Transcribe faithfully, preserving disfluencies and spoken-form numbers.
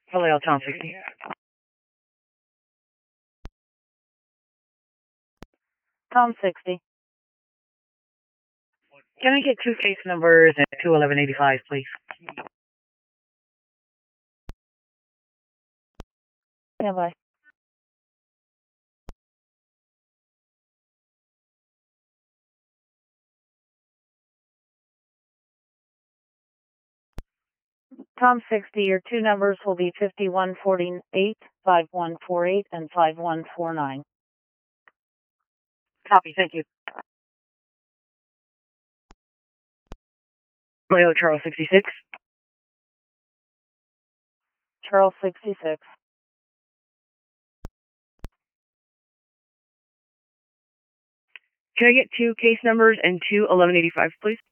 Hello, Tom sixty. Tom sixty. Can I get two case numbers and two eleven eighty-five, please? Yeah, bye. Tom sixty, your two numbers will be fifty-one forty-eight, five one four eight, and five one four nine. Copy, thank you. Leo Charles sixty-six. Charles sixty-six. Can I get two case numbers and two eleven eighty-five, please?